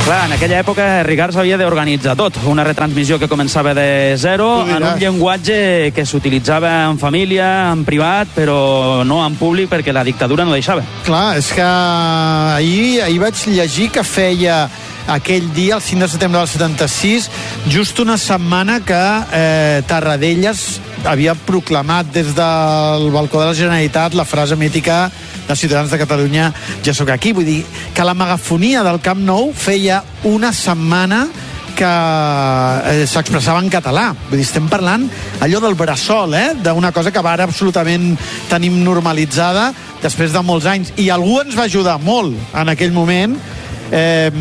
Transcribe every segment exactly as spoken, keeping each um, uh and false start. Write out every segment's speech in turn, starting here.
Clar, en aquella època Ricard s'havia d'organitzar tot. Una retransmissió que començava de zero, en un llenguatge que s'utilitzava en família, en privat, però no en públic perquè la dictadura no deixava. Clar, és que ahir, ahir vaig llegir que feia aquell dia, el cinc de setembre del setanta-sis, just una setmana que eh, Tarradellas havia proclamat des del balcó de la Generalitat la frase mítica de Ciutadans de Catalunya, ja sóc aquí. Vull dir que la megafonia del Camp Nou feia una setmana que eh, s'expressava en català. Vull dir, estem parlant allò del bressol, eh? D'una cosa que ara absolutament tenim normalitzada després de molts anys. I algú ens va ajudar molt en aquell moment eh,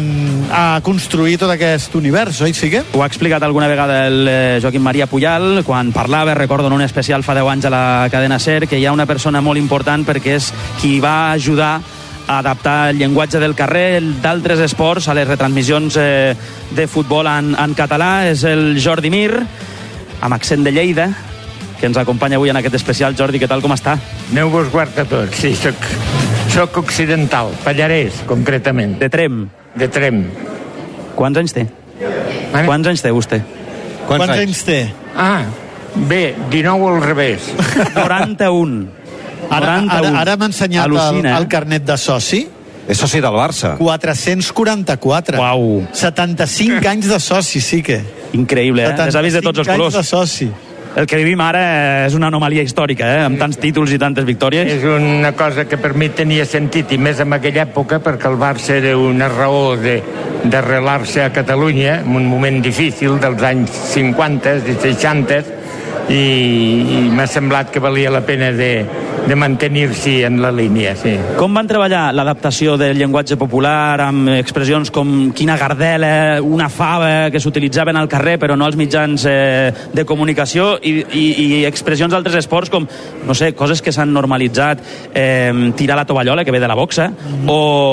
a construir tot aquest univers, oi, sí que? Ho ha explicat alguna vegada el eh, Joaquim Maria Pujal, quan parlava, recordo en un especial fa deu anys a la cadena SER, que hi ha una persona molt important perquè és qui va ajudar a adaptar el llenguatge del carrer d'altres esports a les retransmissions eh, de futbol en, en català. És el Jordi Mir, amb accent de Lleida, que ens acompanya avui en aquest especial. Jordi, què tal, com està? Déu vos guard a tots, sí, soc... Soc occidental, Pallarès, concretament. De Trem? De Trem. Quants anys té? Eh? Quants anys té vostè? Quants, Quants anys? anys té? Ah, bé, dinou al revés. noranta-un. Ara, ara, ara m'ha ensenyat el, el carnet de soci. És soci del Barça. quatre-cents quaranta-quatre. Uau. setanta-cinc anys de soci, sí que. Increïble, eh? Les avis de tots els colors. setanta-cinc anys de soci. El que vivim ara és una anomalia històrica, eh? Amb tants títols i tantes victòries. És una cosa que per mi tenia sentit, i més en aquella època, perquè el Barça era una raó de d'arrelar-se a Catalunya en un moment difícil dels anys cinquanta i seixanta, i, i m'ha semblat que valia la pena de, de mantenir-s'hi en la línia, sí. Com van treballar l'adaptació del llenguatge popular amb expressions com quina gardela, una fava, que s'utilitzaven al carrer però no als mitjans eh, de comunicació, i, i, i expressions d'altres esports com, no sé, coses que s'han normalitzat, eh, tirar la tovallola, que ve de la boxa, mm-hmm.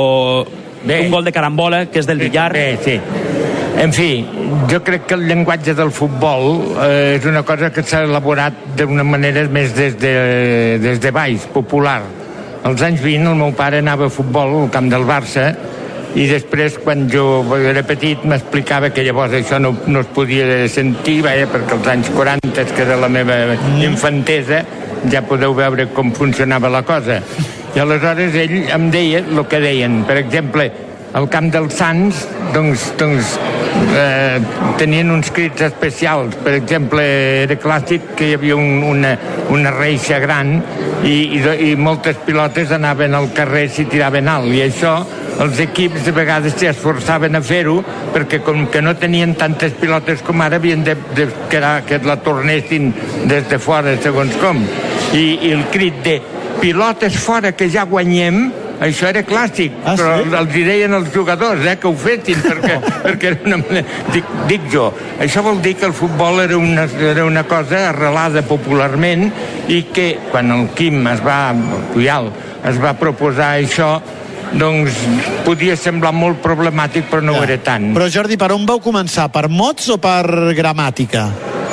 o bé, un gol de carambola, que és del billar. Bé, sí. En fi, jo crec que el llenguatge del futbol eh, és una cosa que s'ha elaborat d'una manera més des de, des de baix, popular. Als anys vint el meu pare anava a futbol al camp del Barça, i després, quan jo era petit, m'explicava que llavors això no, no es podia sentir, veia, perquè als anys quaranta, que era la meva infantesa, ja podeu veure com funcionava la cosa. I aleshores ell em deia el que deien. Per exemple, al camp dels Sants, doncs, doncs eh, tenien uns crits especials. Per exemple, era clàssic que hi havia un, una, una reixa gran i, i, i moltes pilotes anaven al carrer si tiraven alt, i això els equips de vegades s'esforçaven a fer-ho perquè com que no tenien tantes pilotes com ara havien de, de que, era, que la tornessin des de fora segons com, i, i el crit de pilotes fora que ja guanyem, això era clàssic, ah, però sí? Els deien els jugadors eh, que ho fessin, perquè, perquè era una... Dic, dic jo, això vol dir que el futbol era una, era una cosa arrelada popularment, i que quan el Quim es va, el Pujal, es va proposar això, doncs podia semblar molt problemàtic, però no ja. Ho era tant. Però Jordi, per on vau començar? Per mots o per gramàtica?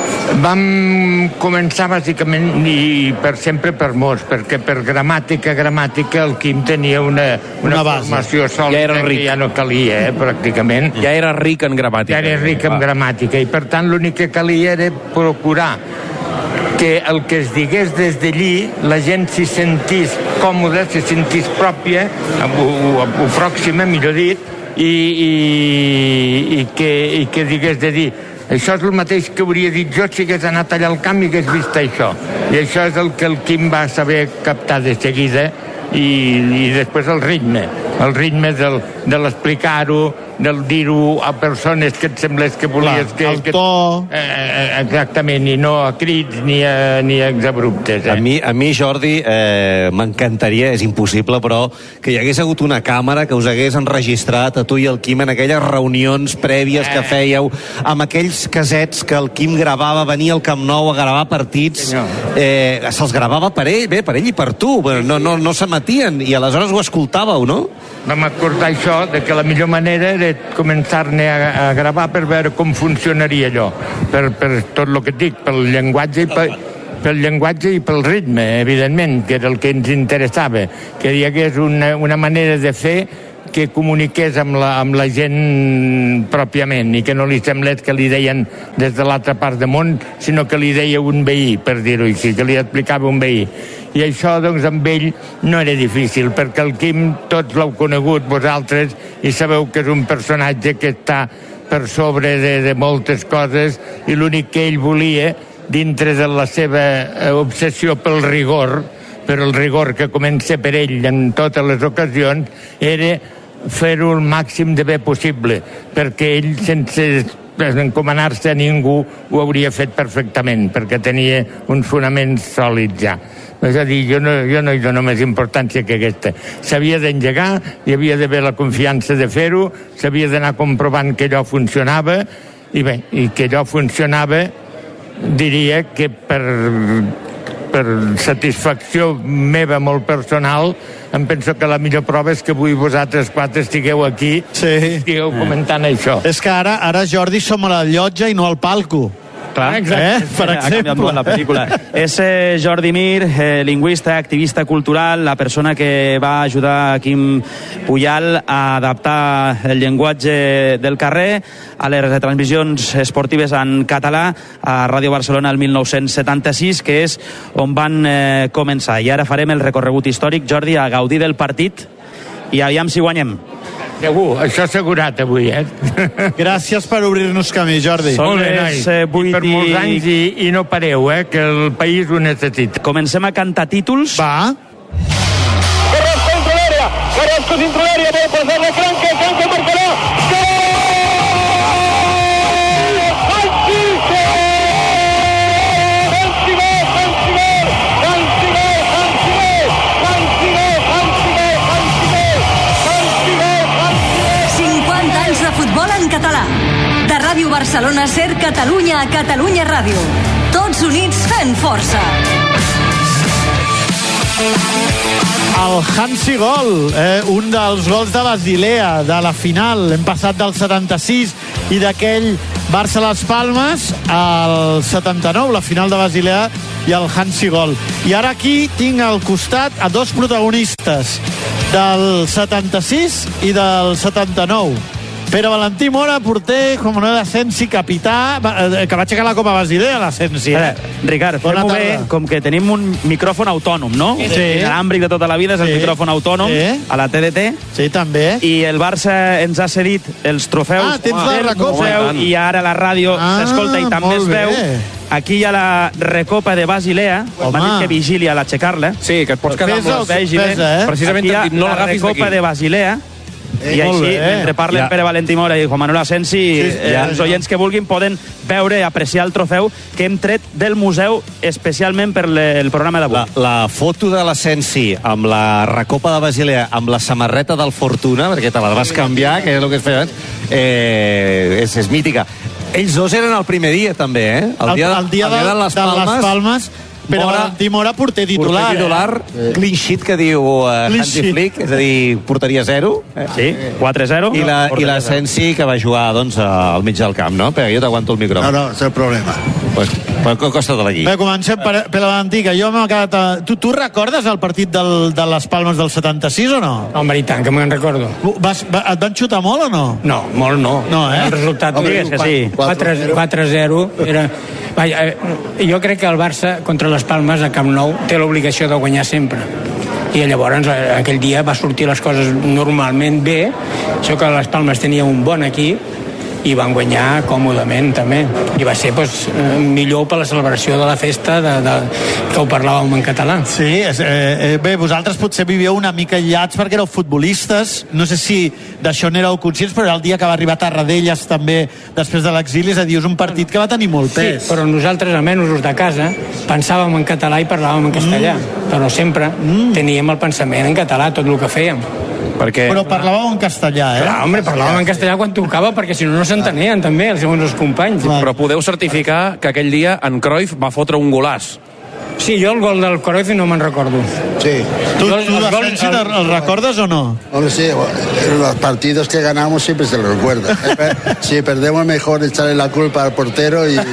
Vam començar bàsicament i per sempre per mots, perquè per gramàtica, gramàtica el Quim tenia una, una, una formació sòlida ja que ja no calia, eh, pràcticament. Ja era ric en gramàtica. Ja era ric en gramàtica, i per tant l'únic que calia era procurar que el que es digués des d'allí la gent s'hi sentís còmoda, s'hi sentís pròpia, o, o, o pròxima, millor dit, i, i, i, que, i que digués de dir això és el mateix que hauria dit jo si hagués anat allà al camp i hagués vist això. I això és el que el Quim va saber captar de seguida, i, i després el ritme, el ritme del, de l'explicar-ho, del dir-ho a persones que et semblés que volies... Clar, que, el to... Que, eh, exactament, i no a crits ni a, ni a exabruptes. Eh? A mi, a mi Jordi, eh, m'encantaria, és impossible, però que hi hagués hagut una càmera que us hagués enregistrat a tu i el Quim en aquelles reunions prèvies que fèieu, amb aquells casets que el Quim gravava, venia al Camp Nou a gravar partits, eh, se'ls gravava per ell, bé, per ell i per tu, no, no, no s'emetien, i aleshores ho escoltàveu, no? Vam acordar això, de que la millor manera era començar-ne a, a gravar per veure com funcionaria allò, per, per tot el que et dic, pel llenguatge i per, pel llenguatge i pel ritme, evidentment, que era el que ens interessava, que hi hagués una, una manera de fer que comuniqués amb la, amb la gent pròpiament, i que no li semblés que li deien des de l'altra part del món, sinó que li deia un veí, per dir-ho així, que li explicava un veí. I això, doncs, amb ell no era difícil, perquè el Quim tots l'heu conegut vosaltres i sabeu que és un personatge que està per sobre de, de moltes coses, i l'únic que ell volia, dintre de la seva obsessió pel rigor, per el rigor que comença per ell en totes les ocasions, era fer-ho el màxim de bé possible, perquè ell, sense encomanar-se a ningú, ho hauria fet perfectament, perquè tenia uns fonaments sòlids ja. És a dir, jo no, jo no hi dono més importància que aquesta. S'havia d'engegar, hi havia d'haver la confiança de fer-ho, s'havia d'anar comprovant que allò funcionava, i bé, i que allò funcionava, diria que per... per satisfacció meva molt personal, em penso que la millor prova és que avui vosaltres quatre estigueu aquí, sí. estigueu comentant això. És que ara, ara Jordi, som a la llotja i no al palco. Clar, eh? Per ha canviat molt la pel·lícula. És eh, Jordi Mir, eh, lingüista, activista cultural, la persona que va ajudar Quim Pujal a adaptar el llenguatge del carrer a les transmissions esportives en català a Ràdio Barcelona el mil nou-cents setanta-sis, que és on van eh, començar. I ara farem el recorregut històric, Jordi, a gaudir del partit i aviam si guanyem. Segur, això assegurat avui, eh? Gràcies per obrir-nos camí, Jordi. Molt bé, nois. Eh, I per molts anys i, i no pareu, eh? Que el país ho necessita. Comencem a cantar títols. Va. Carrasco dentro del área, Carrasco dentro del área, puede pasar la Franca, Franca marcará. ¡Gol! Català. De Ràdio Barcelona, Ser Catalunya a Catalunya Ràdio. Tots units fent força. El Hansi Gol, eh, un dels gols de Basilea, de la final. Hem passat del setanta-sis i d'aquell Barça-Las Palmes al setanta-nou, la final de Basilea, i el Hansi Gol. I ara aquí tinc al costat a dos protagonistes del setanta-sis i del setanta-nou. Pere Valentí Mora, porter, com no, d'Asensi, capità, que va aixecar la Copa Basilea, l'Asensi. Eh? Ricard, fem-ho bé, com que tenim un micròfon autònom, no? Sí. L'àmbric de tota la vida és el sí. micròfon autònom, sí. a la T D T. Sí, també. I el Barça ens ha cedit els trofeus. Ah, tens la recopa. I ara la ràdio ah, s'escolta i també es veu. Aquí hi ha la recopa de Basilea. M'ha dit que vigili a l'aixecar-la. Sí, que et pots quedar amb la... Pesa, eh? Precisament aquí hi ha dit, no la recopa de Basilea. Eh, I així, bé, eh? mentre parlen ja. Pere Valentí Mora i Juan Manuel Asensi, sí, sí, eh, ja. els oients que vulguin poden veure i apreciar el trofeu que hem tret del museu especialment per le, el programa d'avui. La, la foto de l'Asensi amb la recopa de Basilea, amb la samarreta del Fortuna, perquè te la vas canviar, que és el que es feia abans, eh, és, és mítica. Ells dos eren el primer dia, també, eh? El, el dia, el dia, el dia de, de les Palmes. De les Palmes Però Mora, Valentí Mora porter titular. Porter titular, eh? clean sheet que diu uh, Hansi Flick, és a dir, porteria zero. Eh? Sí, quatre zero. I la, i la Sensi que va jugar doncs, al mig del camp, no? Perquè jo t'aguanto el micròfon. No, no, és el problema. Pues, pues costa-te d'aquí. Bé, comencem per, per Valentí, que jo m'ha quedat... A... Tu, tu recordes el partit del, de les Palmes del setanta-sis o no? Home, i tant, que me'n recordo. Vas, va, et van xutar molt o no? No, molt no. No, eh? El resultat... Home, digues que sí. quatre zero era... Vaja, eh, jo crec que el Barça contra les Palmes a Camp Nou té l'obligació de guanyar sempre, i llavors aquell dia va sortir les coses normalment bé. Això que les Palmes tenia un bon equip i van guanyar còmodament també, i va ser pues, millor per la celebració de la festa de, de, que ho parlàvem en català. Sí, és, eh, bé, vosaltres potser vivíeu una mica aïllats perquè éreu futbolistes, no sé si d'això n'éreu conscients, però era el dia que va arribar a Tarradellas també després de l'exili, és a dir, és un partit que va tenir molt pes. Sí, però nosaltres, almenys els de casa, pensàvem en català i parlàvem en castellà, mm. però sempre mm. teníem el pensament en català, tot el que fèiem. Perquè... Però parlàveu en castellà, eh? Clar, home, parlàvem en castellà quan tocava, perquè si no, no s'entenien també, segons els companys. Però podeu certificar que aquell dia en Cruyff va fotre un golàs. Sí, jo el gol del Cruyff no me'n recordo. Sí. ¿Tú, el, tú el gol, el, el, el recordas o no? Hombre, sí, los partidos que ganamos siempre se los recuerda. Si perdemos, mejor echarle la culpa al portero y...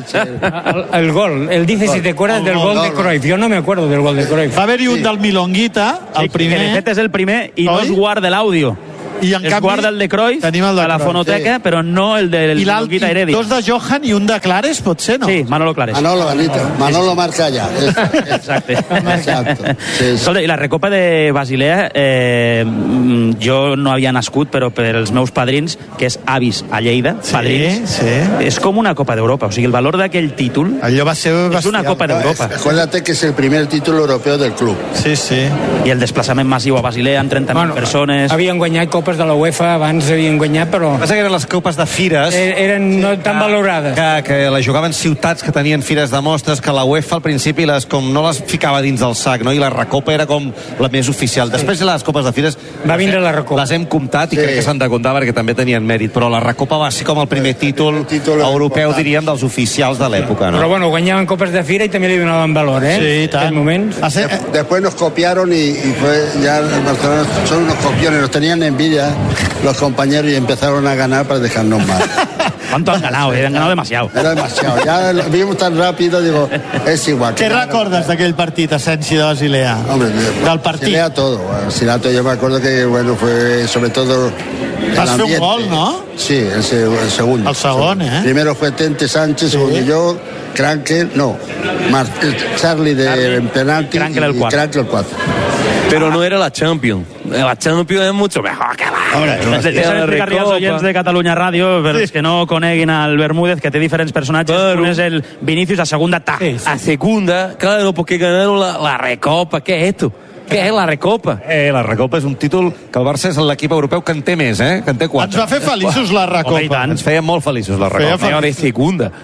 El, el gol, él dice si te acuerdas del gol, gol de Cruyff. Yo no me acuerdo del gol de Cruyff. Va haver-hi un sí. del Milonguita, el primer... Que de fet és el primer i no es guarda l'àudio. I en es canvi, guarda el de Cruyff tenim el de a la Cruyff, fonoteca, sí. però no el de I l'altre, Guita Heredia. dos de Johan i un de Clares, pot ser, no? Sí, Manolo Clares. Manolo, Benito. Manolo marca allà. Exacte. Exacto. Sí, sí. Escolta, i la Recopa de Basilea, eh, jo no havia nascut, però per els meus padrins, que és avis a Lleida, Sí, padrins, sí. és com una Copa d'Europa. O sigui, el valor d'aquell títol Allò va ser és una bestial. Copa d'Europa. Acuérdate que es el primer título europeo del club. Sí, sí. I el desplaçament massiu a Basilea amb trenta mil Bueno, persones. Havien guanyat copes de la UEFA, abans havien guanyat, però Passa que eren les copes de fires eh, eren no tan valorades. que, que la jugaven ciutats que tenien fires de mostres, que la UEFA al principi les, com no les ficava dins del sac, no? I la Recopa era com la més oficial. Després les copes de fires Va vindre la Recopa. les hem comptat i Sí. crec que s'han de comptar perquè també tenien mèrit, però la Recopa va ser com el primer títol, títol europeu, important. diríem, dels oficials de l'època, no? Però bueno, guanyaven copes de fira i també li donaven valor, eh? Sí, i En tant. aquell moment. Hace- De- Después nos copiaron y, y fue ya el Barcelona son unos copiones, nos tenían envidia los compañeros y empezaron a ganar para dejarnos mal. ¿Cuánto han ganado? Eh? Han ganado demasiado. Era demasiado. Ya lo vimos tan rápido, digo, es igual. Què recordes d'aquell partit, Asensi de Basilea? Hombre, Del partit. Basilea todo. Basilea, yo me acuerdo que bueno fue sobre todo el Vas fer un ambiente. gol, no? Sí, el, se- el segundo. El segon, eh? Primero fue Tente Sánchez, Sí. segundo yo, Crankel, no, Mar- el Charlie de Charlie, en penalti Crankel el y cuatro. Crankel el cuatro. Pero no era la Champions. La Champions es mucho mejor que la... Hombre, Deixa'm explicar-li als oients de Catalunya Ràdio, per els que no coneguin al Bermúdez, que té diferents personatges. Claro. Un és el Vinicius, a segunda, ta. A segunda, claro, porque ganaron la, la Recopa. ¿Qué es esto? ¿Qué es la Recopa? Eh, la Recopa és un títol que el Barça és l'equip europeu que en té més, eh? Que en té Ens quatre. va fer feliços la Home, i Recopa. tant. Ens feia molt feliços la Feia Recopa. Mejor de segunda.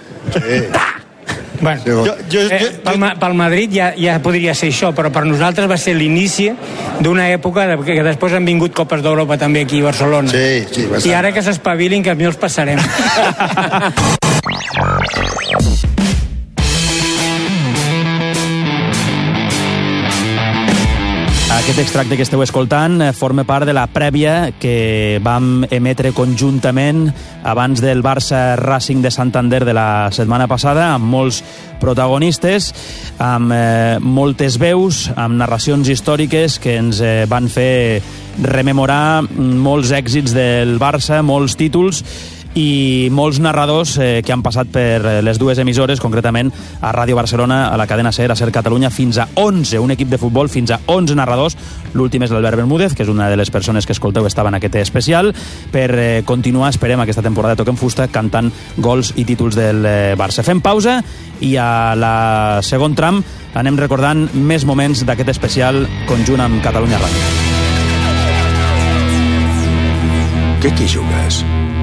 Bueno, Sí, Jo, jo, eh, jo, pel, Ma- pel Madrid ja, ja podria ser això, però per nosaltres va ser l'inici d'una època de, que després han vingut Copes d'Europa també aquí a Barcelona. Sí, sí, va I ser. ara que s'espavilin, que millor els passarem. Aquest extracte que esteu escoltant eh, forma part de la prèvia que vam emetre conjuntament abans del Barça Racing de Santander de la setmana passada, amb molts protagonistes, amb eh, moltes veus, amb narracions històriques que ens eh, van fer rememorar molts èxits del Barça, molts títols i molts narradors eh, que han passat per les dues emissores, concretament a Ràdio Barcelona, a la cadena SER, a SER Catalunya, fins a onze, un equip de futbol, fins a onze narradors. L'últim és l'Albert Bermúdez, que és una de les persones que escolteu estava en aquest especial, per eh, continuar, esperem, aquesta temporada de Toquem Fusta, cantant gols i títols del eh, Barça. Fem pausa i a la segon tram anem recordant més moments d'aquest especial conjunt amb Catalunya Ràdio. Què t'hi jugues?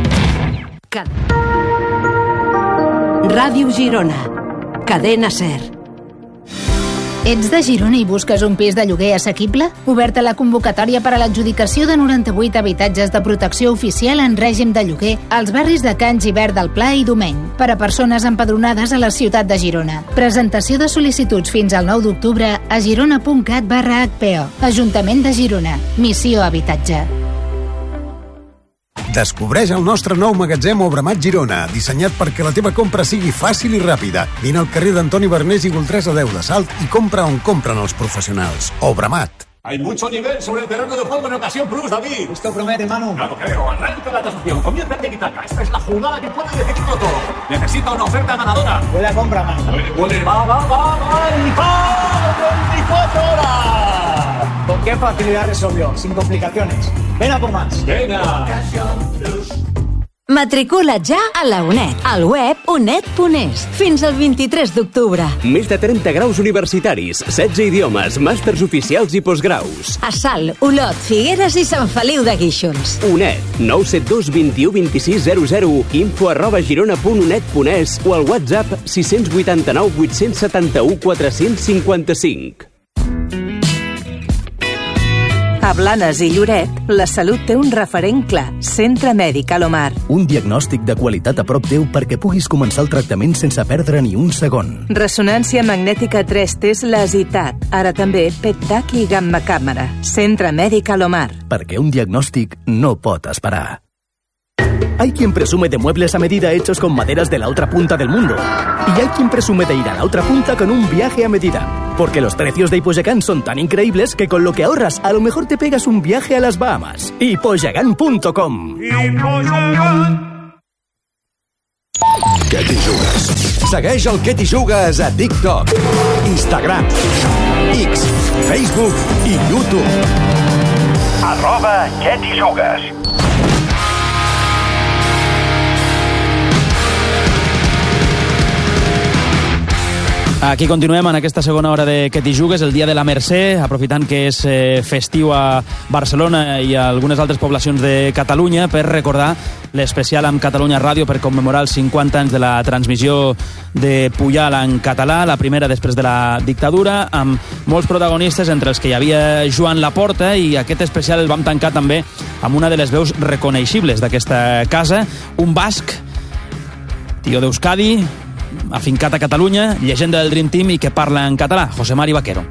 Ràdio Girona. Cadena SER. Ets de Girona i busques un pis de lloguer assequible? Oberta la convocatòria per a l'adjudicació de noranta-vuit habitatges de protecció oficial en règim de lloguer als barris de Can Gibert del Pla i Domeny, per a persones empadronades a la ciutat de Girona. Presentació de sol·licituds fins al nou d'octubre a girona.cat barra H P O. Ajuntament de Girona. Missió Habitatge. Descobreix el nostre nou magatzem Obramat Girona, dissenyat perquè la teva compra sigui fàcil i ràpida. Vine al carrer d'Antoni Bernés i Goltresa deu de Salt i compra on compren els professionals. Obramat. Hay mucho nivel sobre el terreno de juego en ocasión plus, David. Esto promete, Manu. No lo creo. Arranca la tasación. Comienza el tiki-taka. Esta es la jugada que puede decidirlo todo. Necesita una oferta ganadora. Puede compra, Manu. Puede, puede. Va, va, va, va. Y va. veinticuatro horas. ¿Con qué facilidad resolvió? Sin complicaciones. Ven a por más. Venga. Matricula ja a la UNED, al web unet punt es, fins al vint-i-tres d'octubre. Més de trenta graus universitaris, setze idiomes, màsters oficials i postgraus. A Salt, Olot, Figueres i Sant Feliu de Guíxols. UNED, nou set dos vint u vint sis zero zero, info arroba girona punt unet punt es o al WhatsApp sis vuit nou vuit set u quatre cinc cinc. A Blanes i Lloret, la salut té un referent clar. Centre Mèdic Alomar. Un diagnòstic de qualitat a prop teu perquè puguis començar el tractament sense perdre ni un segon. Ressonància magnètica tres T Lasitat. Ara també P E T-T A C i gamma càmera. Centre Mèdic Alomar. Perquè un diagnòstic no pot esperar. Hay quien presume de muebles a medida hechos con maderas de la otra punta del mundo. Y hay quien presume de ir a la otra punta con un viaje a medida. Porque los precios de Hipogecán son tan increíbles que con lo que ahorras a lo mejor te pegas un viaje a las Bahamas. Hipogecán punto com. Què t'hi jugues? Segueix el Què t'hi jugues a TikTok, Instagram, X, Facebook i YouTube. Arroba Què t'hi jugues. Aquí continuem en aquesta segona hora de Què t'hi jugues, el dia de la Mercè, aprofitant que és eh, festiu a Barcelona i a algunes altres poblacions de Catalunya per recordar l'especial amb Catalunya Ràdio per commemorar els cinquanta anys de la transmissió de Pujal en català, la primera després de la dictadura, amb molts protagonistes, entre els que hi havia Joan Laporta, i aquest especial el vam tancar també amb una de les veus reconeixibles d'aquesta casa, un basc, tio d'Euskadi, afincat a Catalunya, llegenda del Dream Team i que parla en català, José Mari Vaquero.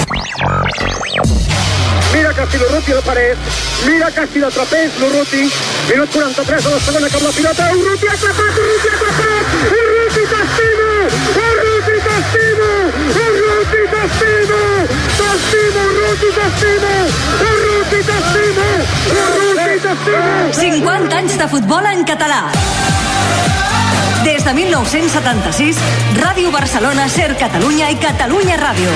Mira que ha sido Urruti de pared, mira que ha sido trapez l'Urruti, minut quaranta-tres de la segona amb la pilota, Urruti ha atrapat, Urruti ha atrapat, Urruti t'estimo, Urruti t'estimo, Urruti t'estimo, t'estimo, Urruti t'estimo, Urruti t'estimo, Urruti t'estimo. cinquanta anys de futbol en català. Des de mil nou-cents setanta-sis, Ràdio Barcelona, Ser Catalunya i Catalunya Ràdio.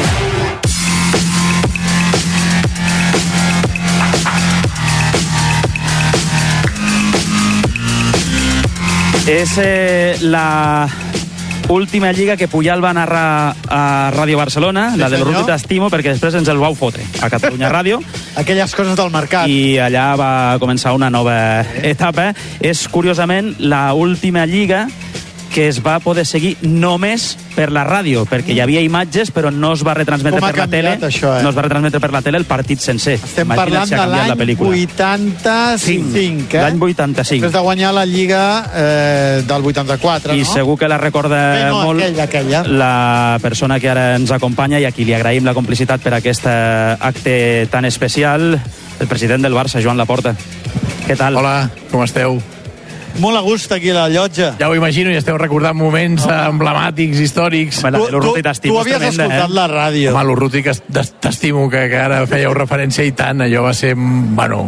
És eh, la última lliga que Pujal va narrar a Ràdio Barcelona, sí, la del Urruti t'estimo, perquè després ens el vau fotre a Catalunya Ràdio. Aquelles coses del mercat. I allà va començar una nova etapa. És, curiosament, la última lliga que es va poder seguir només per la ràdio, perquè hi havia imatges però no es va retransmetre per la tele, això, eh? no es va retransmetre per la tele el partit sencer. Estem Imagina't parlant si ha de canviat la l'any pel·lícula. vuitanta-cinc, eh? L'any vuitanta-cinc. Després de guanyar la Lliga eh, del vuitanta-quatre, I no? segur que la recorda Bé, no, molt aquella, aquella. la persona que ara ens acompanya i a qui li agraïm la complicitat per aquest acte tan especial, el president del Barça, Joan Laporta. Què tal? Hola, com esteu? Molt a gust aquí a la llotja. Ja ho imagino, i esteu recordant moments no. emblemàtics, històrics. Tu, tu, tu havies escoltat eh? la ràdio. Home, l'Urruti que t'estimo, que, que ara fèieu referència, i tant, allò va ser, bueno,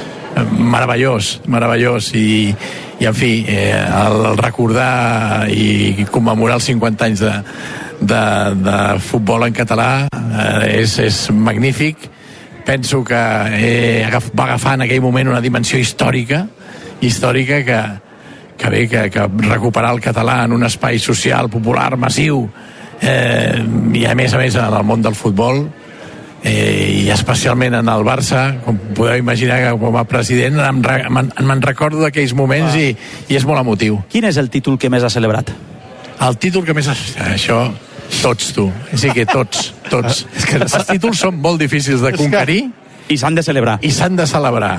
meravellós, meravellós, i, i en fi, eh, el, el recordar i commemorar els cinquanta anys de, de, de futbol en català eh, és, és magnífic. Penso que eh, va agafar en aquell moment una dimensió històrica, històrica que, que bé, que, que recuperar el català en un espai social, popular, massiu, eh, i a més a més en el món del futbol, eh, i especialment en el Barça, com podeu imaginar que com a president em, me'n, me'n recordo d'aquells moments ah. i, i és molt emotiu. Quin és el títol que més ha celebrat? El títol que més ha... Això, tots, tu. Sí que tots, tots. És que els títols són molt difícils de conquerir. I s'han de celebrar. I s'han de celebrar.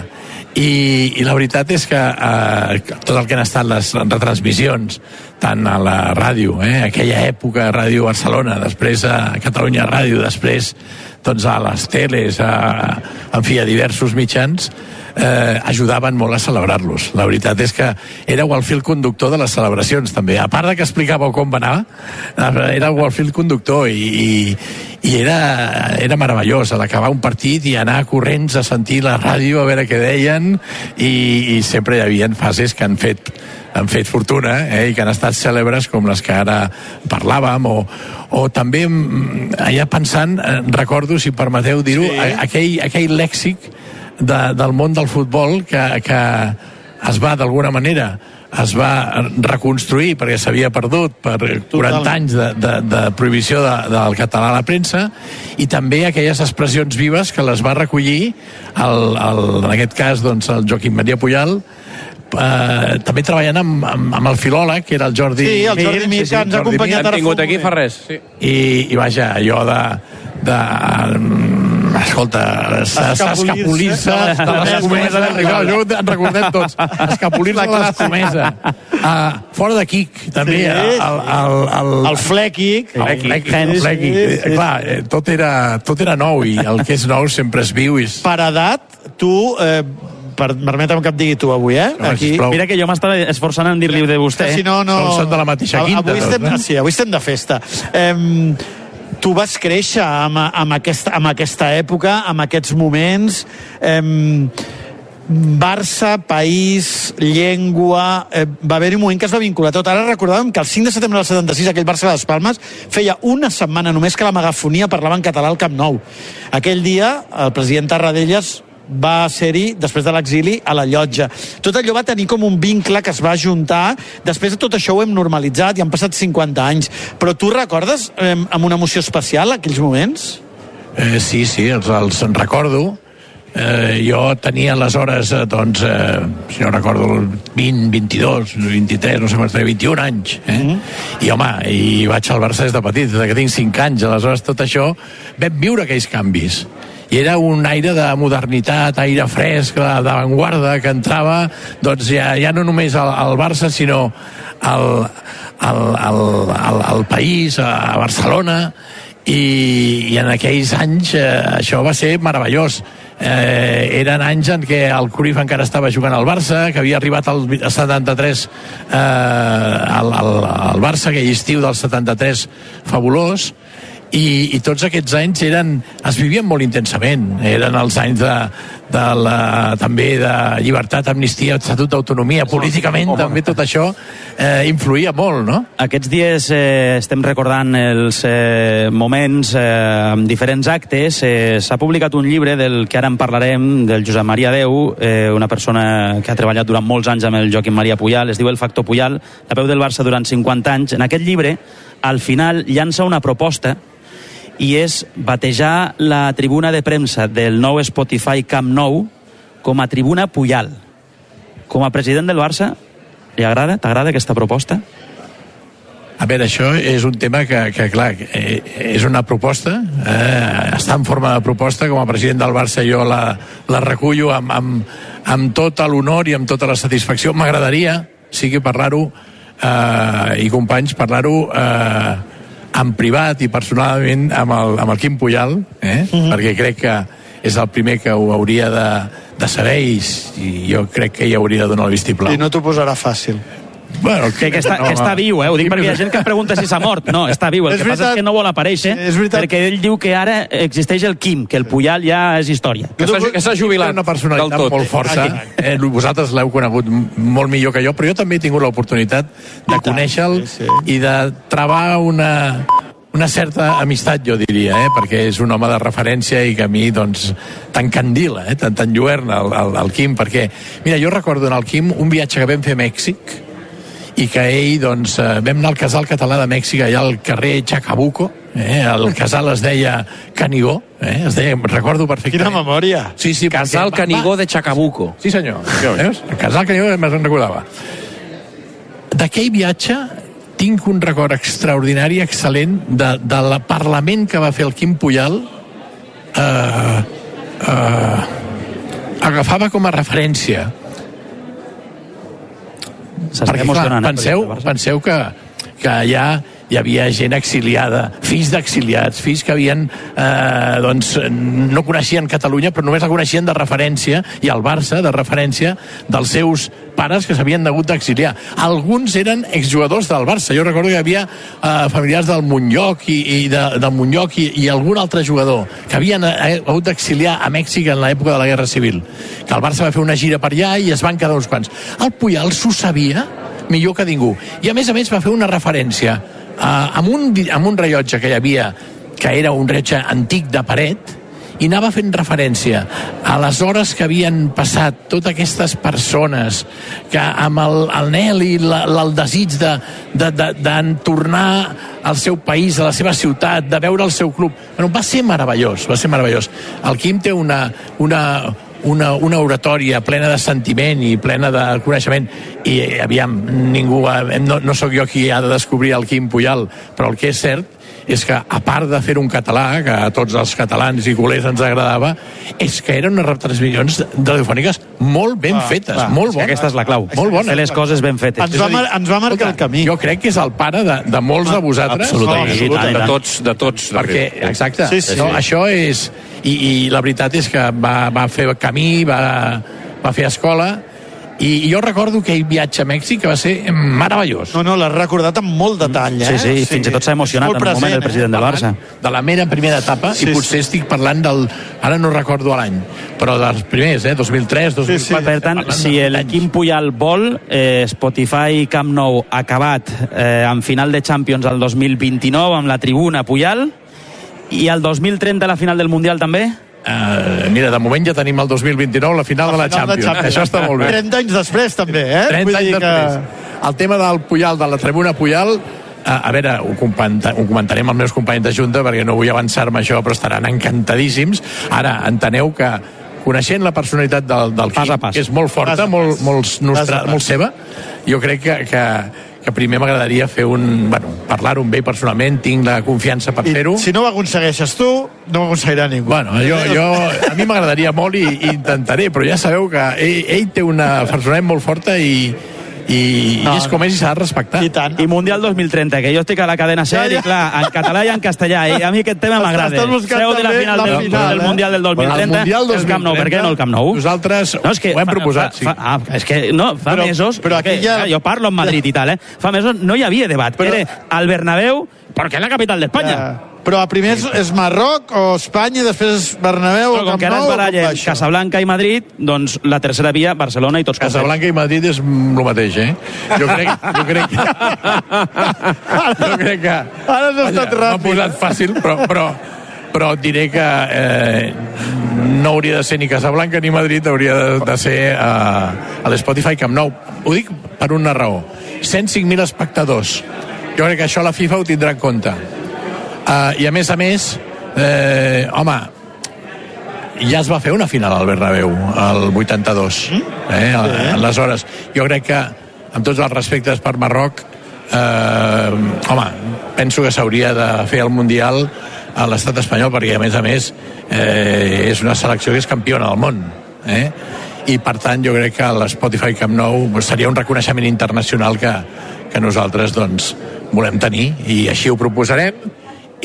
I, i la veritat és que eh, tot el que han estat les retransmissions, tant a la ràdio, eh, aquella època a Ràdio Barcelona, després a Catalunya Ràdio, després doncs, a les teles, a, en fi, a diversos mitjans, eh, ajudaven molt a celebrar-los. La veritat és que éreu el fil conductor de les celebracions, també. A part de que explicàveu com va anar, éreu el fil conductor i, i, i era, era meravellós, a l'acabar un partit i anar corrents a sentir la ràdio, a veure què deien, i, i sempre hi havia fases que han fet han fet fortuna, eh, i que han estat cèlebres com les que ara parlàvem, o, o també allà pensant, eh, recordo, si permeteu dir-ho, sí. aquell, aquell lèxic de, del món del futbol que, que es va d'alguna manera es va reconstruir perquè s'havia perdut per quaranta anys de, de, de prohibició de, del català a la premsa, i també aquelles expressions vives que les va recollir el, el, en aquest cas doncs, el Joaquim Maria Pujal, Uh, també treballant amb, amb, amb el filòleg, que era el Jordi sí, el Jordi Mir, que ens ha acompanyat ara tingut aquí fa res, sí. I, i vaja, allò de, de escolta, s'escapolir-se de l'escomesa, jo en recordem tots, escapolir-se de l'escomesa, uh, fora de quic també, sí, el, el, el, el flequic, el flequic, el flequic. Sí, sí, clar, tot era, tot era nou, i el que és nou sempre es viu. I... Per edat, tu eh, per, permetem que em digui tu avui, eh? Aquí... Mira que jo m'estava esforçant en dir-li de vostè. Si no, no... Són de la mateixa quinta. Avui estem, no? Sí, avui estem de festa. Eh, tu vas créixer amb, amb, aquesta, amb aquesta època, amb aquests moments... Eh, Barça, país, llengua... Eh, va haver-hi un moment que es va vincular tot. Ara recordàvem que el cinc de setembre del setanta-sis aquell Barça de les Palmes feia una setmana només que la megafonia parlava en català al Camp Nou. Aquell dia el president Tarradellas va ser-hi, després de l'exili, a la llotja. Tot allò va tenir com un vincle que es va juntar. Després de tot això ho hem normalitzat i han passat cinquanta anys. Però tu recordes eh, amb una emoció especial aquells moments? Eh, sí, sí, els, els recordo. Eh, jo tenia aleshores, eh, doncs, eh, si no recordo, vint, vint-i-dos, vint-i-tres, no sé quants, vint-i-un anys. Eh? Mm-hmm. I, home, i vaig al Barça des de petit, des que tinc cinc anys. Aleshores, tot això, vam viure aquells canvis. I era un aire de modernitat, aire fresc, d'avantguarda, que entrava, doncs, ja, ja no només al, al Barça, sinó al, al, al, al, al país, a Barcelona, i, i en aquells anys eh, això va ser meravellós. Eh, eren anys en què el Cruyff encara estava jugant al Barça, que havia arribat al setanta-tres eh, al, al, al Barça, aquell estiu del setanta-tres fabulós, i, i tots aquests anys eren, es vivien molt intensament. Eren els anys de, de la, també de llibertat, amnistia, estatut d'autonomia, políticament home, també tot això eh, influïa molt, no? Aquests dies eh, estem recordant els eh, moments eh, amb diferents actes. Eh, s'ha publicat un llibre del que ara en parlarem, del Josep Maria Deu, eh, una persona que ha treballat durant molts anys amb el Joaquim Maria Puyal, es diu El Factor Puyal, la peu del Barça durant cinquanta anys. En aquest llibre, al final, llança una proposta i és batejar la tribuna de premsa del nou Spotify Camp Nou com a tribuna Puyal. Com a president del Barça, li agrada? T'agrada aquesta proposta? A veure, això és un tema que, que clar, eh, és una proposta, eh, està en forma de proposta. Com a president del Barça jo la, la recullo amb, amb, amb tot l'honor i amb tota la satisfacció. M'agradaria, sí que parlar-ho, eh, i companys, parlar-ho eh, en privat i personalment amb el, amb el Quim Puyal, eh? Mm-hmm. Perquè crec que és el primer que ho hauria de, de saber i, i jo crec que hi hauria de donar el vistiplau. I no t'ho posarà fàcil. Bueno, que, que, està, no, que està viu, eh? Ho dic perquè hi ha gent que pregunta si s'ha mort. No, està viu. El que passa és que no vol aparèixer, perquè ell diu que ara existeix el Quim, que el Puyal ja és història. Que s'ha jubilat. Una personalitat molt força. Eh, vosaltres l'heu conegut molt millor que jo, però jo també he tingut l'oportunitat de conèixer-lo i de trobar una... una certa amistat, jo diria, eh? Perquè és un home de referència i que a mi, doncs, t'encandila, eh? t'enlluerna el, el, el Quim, perquè, mira, jo recordo en el Quim un viatge que vam fer a Mèxic i que ell, doncs, vam anar al casal català de Mèxic, allà al carrer Chacabuco, eh? El casal es deia Canigó, eh? Es deia, recordo perfectament. Quina memòria! Sí, sí, casal Canigó de Chacabuco. Sí, senyor. Veus? El casal Canigó me'n recordava. D'aquell viatge tinc un record extraordinari, excel·lent, de, de la Parlament que va fer el Quim Puyal. Eh, eh, agafava com a referència. Perquè, clar, penseu, penseu que, que allà hi havia gent exiliada, fills d'exiliats, fills que havien, eh, doncs, no coneixien Catalunya, però només la coneixien de referència, i el Barça, de referència dels seus pares que s'havien hagut d'exiliar. Alguns eren exjugadors del Barça. Jo recordo que hi havia eh, familiars del Montllòc i, i de, del Montllòc i, i algun altre jugador que havien eh, hagut d'exiliar a Mèxic en l'època de la Guerra Civil. Que el Barça va fer una gira per allà i es van quedar uns quants. El Puyal s'ho sabia millor que ningú. I a més a més va fer una referència eh, amb, un, amb un rellotge que hi havia, que era un rellotge antic de paret, i anava fent referència a les hores que havien passat totes aquestes persones que amb el, el anhel i la, el desig de, de, de, de tornar al seu país, a la seva ciutat, de veure el seu club. Bueno, va ser meravellós, va ser meravellós. El Quim té una, una, una, una oratòria plena de sentiment i plena de coneixement, i aviam, ningú, no, no sóc jo qui ha de descobrir el Quim Puyal, però el que és cert és que, a part de fer un català, que a tots els catalans i culers ens agradava, és que eren unes retransmissions radiofòniques molt ben ah, fetes, clar, molt bones. Aquesta és la clau. Molt bones. Fer les coses ben fetes. Ens va, mar ens va marcar Escolta, el camí. Jo crec que és el pare de, de molts de vosaltres. Absolutament. No, absolutament. De tots, de tots. Perquè, exacte, sí, sí. No, això és... I, I la veritat és que va, va fer camí, va, va fer escola, i jo recordo aquell viatge a Mèxic que va ser meravellós. No, no, l'has recordat amb molt detall, eh? Sí, sí, sí. Fins i tot s'ha emocionat en un moment el president eh? del Barça. De la mera primera etapa, sí, i potser sí. estic parlant del... Ara no recordo l'any, però dels primers, eh? dos mil tres, dos mil quatre... Sí, sí. Per tant, si el Quim Puyal vol, eh, Spotify Camp Nou acabat eh, en final de Champions al dos mil vint-i-nou amb la tribuna Puyal, i al dos mil trenta la final del Mundial també? Uh, mira, de moment ja tenim el dos mil vint-i-nou la final, la final de la Champions. De Champions. Això està molt bé. trenta anys després, també, eh? trenta anys després. Que... El tema del Puyal, de la tribuna Puyal, a, a veure, ho, comenta, ho comentarem amb els meus companys de Junta, perquè no vull avançar-me això, però estaran encantadíssims. Ara, enteneu que coneixent la personalitat del, del Quim, que és molt forta, molt, molt, nostra, molt seva, jo crec que, que que primer m'agradaria fer un... Bueno, parlar-ho amb ell personalment, tinc la confiança per fer-ho. Si no ho aconsegueixes tu, no ho aconseguirà ningú. Bueno, jo, jo, a mi m'agradaria molt i, i intentaré, però ja sabeu que ell, ell té una personalitat molt forta i, i, no, i és com no. és i s'ha de respectar. I tant. I Mundial dos mil trenta, que jo estic a la cadena SER, ja, ja. i clar, en català i en castellà, i a mi aquest tema m'agrada. Seu de la final, la del, final del eh? Mundial del dos mil trenta, el, el Camp Nou. Per què no el Camp Nou? Nosaltres no, és que ho hem fa, proposat, fa, sí. Fa, ah, és que no, fa però, mesos... Però aquí ja... Jo parlo en Madrid i tal, eh? Fa mesos no hi havia debat. Però... Era al Bernabéu, perquè és la capital d'Espanya. Ja. Però a primer és, és Marroc o Espanya, després és Bernabéu o Camp Nou. Com que ara es barallen Casablanca i Madrid, doncs la tercera via, Barcelona i tots contents. Casablanca i Madrid és el mateix, eh? Jo crec, jo crec que... jo crec que... Ara has estat ràpid. M'ha posat fàcil, però, però, però et diré que eh, no hauria de ser ni Casablanca ni Madrid, hauria de, de ser uh, a l'Spotify Camp Nou. Ho dic per una raó. cent cinc mil espectadors. Jo crec que això la FIFA ho tindrà en compte. Uh, I a més a més, eh, home, ja es va fer una final al Bernabéu, el vuitanta-dos. Eh? Aleshores, jo crec que, amb tots els respectes per Marroc, eh, home, penso que s'hauria de fer el Mundial a l'estat espanyol, perquè a més a més eh, és una selecció que és campiona del món. Eh? I per tant jo crec que l'Spotify Camp Nou seria un reconeixement internacional que, que nosaltres doncs, volem tenir, i així ho proposarem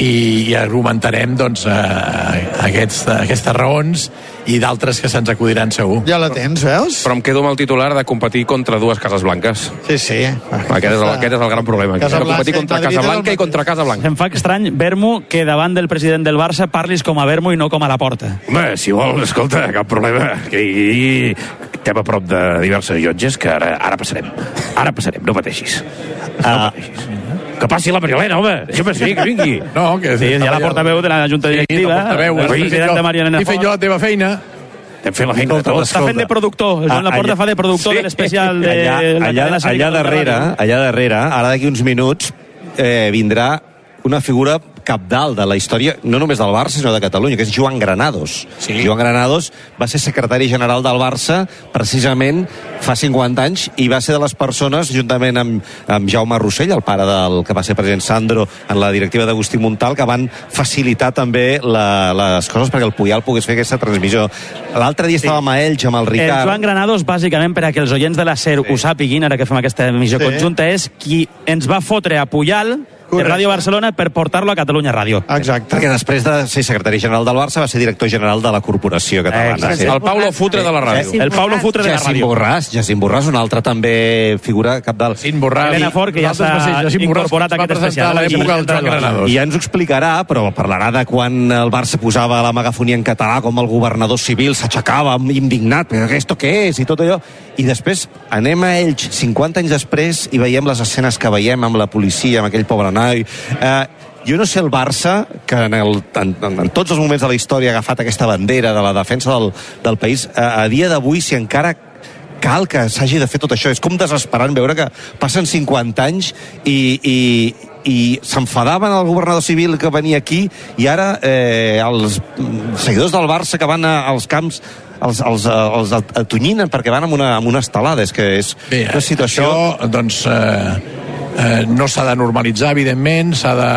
i argumentarem doncs, eh, aquests, aquestes raons i d'altres que se'ns acudiran segur. Ja la tens, veus? Però em quedo amb el titular de competir contra dues Cases Blanques. Sí, sí. Aquest és el, aquest és el gran problema. Casa Blanca, competir contra Casablanca i contra Casablanca. Em fa estrany, Vermo, que davant del president del Barça parlis com a Vermo i no com a la Porta. Home, si vols, escolta, cap problema. Que hi estem a prop de diverses llotges que ara, ara passarem. Ara passarem, no pateixis. No uh, pateixis. Que passi la Mariolena, home! Deixa'm sí, que vingui. No, que sí, ja la portaveu de la Junta Directiva. Sí, la portaveu. I fent jo la teva feina. Estem fent la feina de tots. Està fent de productor. El Joan Laporta fa de productor sí. de l'especial de allà, la allà, cadena allà darrere, allà darrere, ara d'aquí uns minuts, eh, vindrà una figura cabdal de la història, no només del Barça, sinó de Catalunya, que és Joan Granados. Sí. Joan Granados va ser secretari general del Barça precisament fa cinquanta anys i va ser de les persones, juntament amb, amb Jaume Rossell, el pare del que va ser president Sandro en la directiva d'Agustí Montal, que van facilitar també la, les coses perquè el Puyal pogués fer aquesta transmissió. L'altre dia estàvem sí. a Elx amb el Ricard. El Joan Granados, bàsicament, per a que els oients de la SER sí. ho sàpiguin, ara que fem aquesta emissió sí. conjunta, és qui ens va fotre a Puyal de Ràdio Barcelona per portar-lo a Catalunya Ràdio. Exacte. Perquè després de ser secretari general del Barça va ser director general de la Corporació Catalana. Sí. El Paulo Futre de la ràdio. El Paulo Futre de la Jacint ràdio. Borràs, Jacint Borràs, un altre també figura capdalt. Jacint Borràs. Helena Fort, que ja s'ha incorporat a aquest especial. I ja ens ho explicarà, però parlarà de quan el Barça posava la megafonia en català, com el governador civil s'aixecava indignat, però esto què és? I tot allò. I després anem a Elx cinquanta anys després i veiem les escenes que veiem amb la policia, amb aquell pobre noi. Eh, jo no sé el Barça, que en, el, en, en tots els moments de la història ha agafat aquesta bandera de la defensa del, del país, a, a dia d'avui, si encara cal que s'hagi de fer tot això. És com desesperant veure que passen cinquanta anys i, i, i s'enfadaven el governador civil que venia aquí i ara eh, els seguidors del Barça que van a, als camps els, els, els atonyinen perquè van amb una, amb una estelada. És que és Bé, una situació... Això, doncs, eh, eh, no s'ha de normalitzar, evidentment, s'ha de,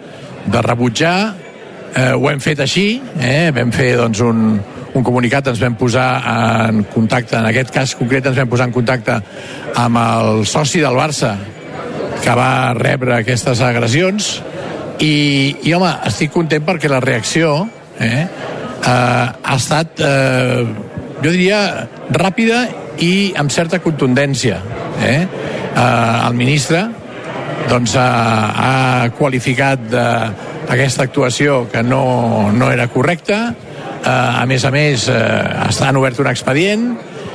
de rebutjar. Eh, ho hem fet així, eh? Vam fer, doncs, un, un comunicat, ens vam posar en contacte, en aquest cas concret ens vam posar en contacte amb el soci del Barça que va rebre aquestes agressions i, i home, estic content perquè la reacció eh, eh, ha estat eh, jo diria, ràpida i amb certa contundència. Eh? Eh, el ministre doncs, ha, ha qualificat de, aquesta actuació que no, no era correcta. Eh, a més a més, eh, estan obert un expedient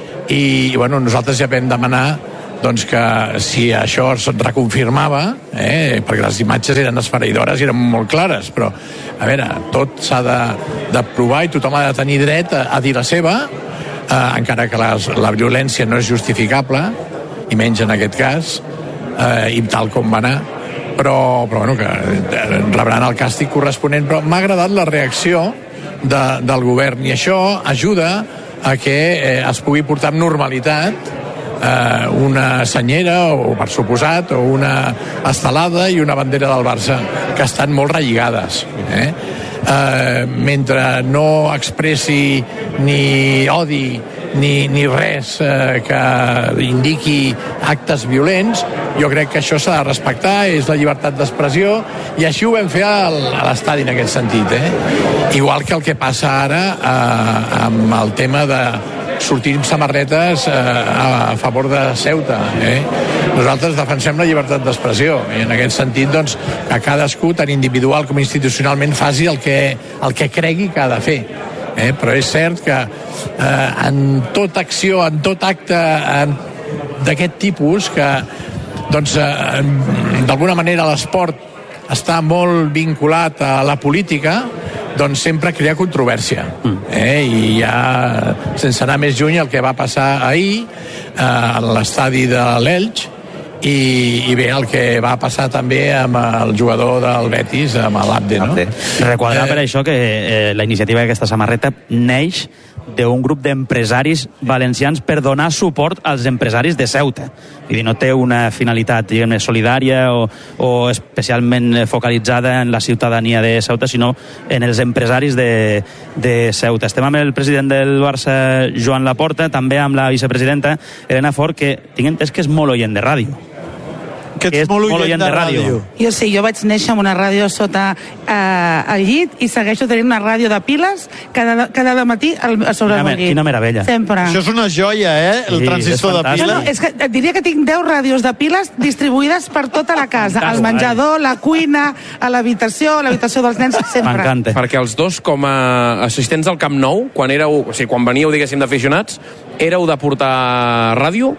i bueno, nosaltres ja vam demanar doncs que si això es reconfirmava, eh, perquè les imatges eren esfereïdores i eren molt clares, però a veure, tot s'ha de, de provar i tothom ha de tenir dret a, a dir la seva, eh, encara que les, la violència no és justificable, i menys en aquest cas, eh, i tal com va anar, però, però bueno, que rebran el càstig corresponent. Però m'ha agradat la reacció de, del govern, i això ajuda a que eh, es pugui portar amb normalitat eh, una senyera, o per suposat, o una estelada i una bandera del Barça, que estan molt relligades. Eh? Eh, mentre no expressi ni odi ni, ni res eh, que indiqui actes violents, jo crec que això s'ha de respectar, és la llibertat d'expressió, i així ho vam fer al, a l'estadi en aquest sentit. Eh? Igual que el que passa ara eh, amb el tema de sortir amb samarretes eh, a favor de Ceuta. Eh? Nosaltres defensem la llibertat d'expressió, i en aquest sentit doncs, que cadascú, tant individual com institucionalment, faci el que, el que cregui que ha de fer. Eh? Però és cert que eh, en tota acció, en tot acte d'aquest tipus, que doncs, eh, d'alguna manera l'esport està molt vinculat a la política, doncs sempre crea controvèrsia. Eh? I ja, sense anar més lluny, el que va passar ahir eh, a l'estadi de l'Elx, i, i bé, el que va passar també amb el jugador del Betis, amb l'Abde, no? Recordar eh, per això que eh, la iniciativa d'aquesta samarreta neix d'un grup d'empresaris valencians per donar suport als empresaris de Ceuta. Vull dir, no té una finalitat, diguem, solidària o, o especialment focalitzada en la ciutadania de Ceuta, sinó en els empresaris de, de Ceuta. Estem amb el president del Barça, Joan Laporta, també amb la vicepresidenta Elena Fort, que tinc entès que és molt oient de ràdio. Que ets molt oient de ràdio. Jo sí, jo vaig néixer amb una ràdio sota eh, el llit i segueixo tenint una ràdio de piles cada, cada matí al, a sobre quina, el llit. Quina meravella. Sempre. Això és una joia, eh? El sí, transistor de piles. No, no, és que et diria que tinc deu ràdios de piles distribuïdes per tota la casa. Al menjador, la cuina, a l'habitació, a l'habitació dels nens, sempre. M'encanta. Perquè els dos, com a assistents del Camp Nou, quan éreu, o sigui, quan veníeu, diguéssim, d'aficionats, éreu de portar ràdio?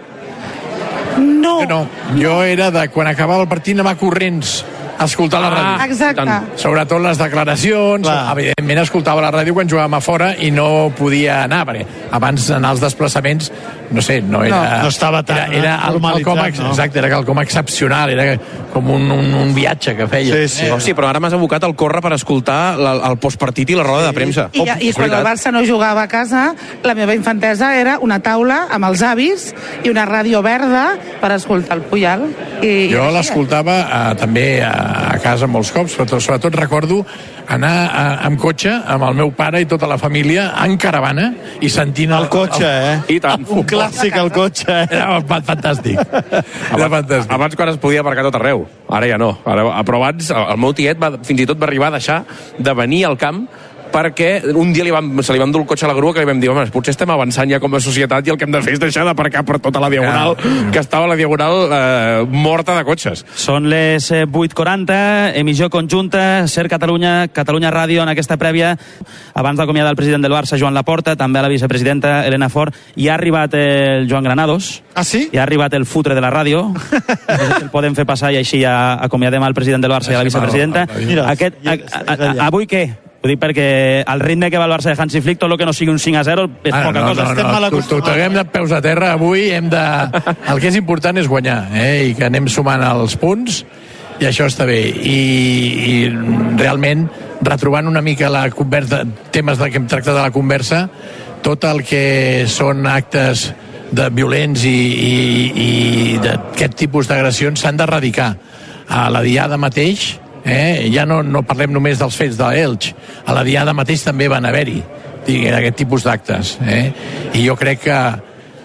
No. Jo no. Jo era de, quan acabava el partit, anar corrents a escoltar la ràdio. Ah, exacte. Sobretot les declaracions. Clar. Evidentment escoltava la ràdio quan jugàvem a fora i no podia anar, perquè abans d'anar als desplaçaments, no sé, no era... No, no estava tan era, era quelcom, no? Exacte, era quelcom excepcional, era com un, un, un viatge que feia. Sí, sí. Eh? Oh, sí, però ara m'has abocat al córrer per escoltar la, el postpartit i la roda sí. de premsa. I, ja, i quan el Barça no jugava a casa, la meva infantesa era una taula amb els avis i una ràdio verda per escoltar el Puyal. I, jo i l'escoltava eh, també a, a casa molts cops, però sobretot recordo anar a, amb cotxe amb el meu pare i tota la família en caravana i sentint el, el cotxe, eh? I tant. Un clàssic, el cotxe. Era fantàstic. Era fantàstic. Abans, quan es podia aparcar tot arreu, ara ja no. Ara, però abans el meu tiet va, fins i tot va arribar a deixar de venir al camp perquè un dia li vam, se li vam dur el cotxe a la grua, que li vam dir, home, potser estem avançant ja com a societat i el que hem de fer és deixar d'aparcar per tota la diagonal, ah. que estava la diagonal eh, morta de cotxes. Són les vuit quaranta, emissió conjunta, Ser Catalunya, Catalunya Ràdio, en aquesta prèvia. Abans d'acomiadar el president del Barça, Joan Laporta, també a la vicepresidenta Elena Fort, i ha arribat el Joan Granados. Ah, sí? I ha arribat el futre de la ràdio. El podem fer passar i així ja acomiadem al president del Barça i a la vicepresidenta. Mira, Aquest, a, a, a, avui què? Ho dic perquè al ritme que va el Barça de Hansi Flick, tot el que no sigui un cinc a zero és ah, poca no, cosa. No, no, no. T'haguem de peus a terra avui, hem de... el que és important és guanyar, eh? I que anem sumant els punts, i això està bé. I, i realment, retrobant una mica la conversa, temes de, que hem tractat de la conversa, tot el que són actes de violents i, i, i d'aquest tipus d'agressions s'han d'erradicar. A la Diada mateix, Eh? ja no, no parlem només dels fets de l'Elx, a la Diada mateix també van haver-hi aquest tipus d'actes, eh? I jo crec que